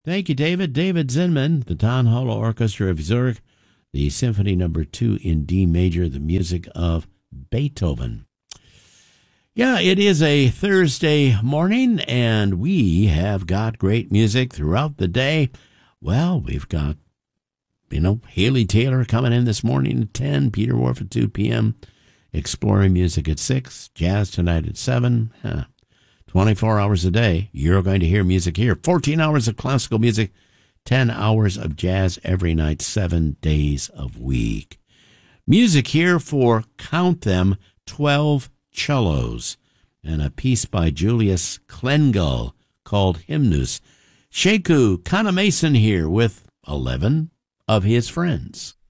Thank you, David. David Zinman, the Tonhalle Orchestra of Zurich, the Symphony No. 2 in D major, the music of Beethoven. Yeah, it is a Thursday morning, and we have got great music throughout the day. Well, we've got, Haley Taylor coming in this morning at 10, Peter Wharf at 2 p.m., Exploring Music at 6, Jazz Tonight at 7. 24 hours a day, you're going to hear music here. 14 hours of classical music, 10 hours of jazz every night, 7 days a week. Music here for, count them, 12 cellos, and a piece by Julius Klengel called Hymnus. Sheku Kana Mason here with 11 of his friends.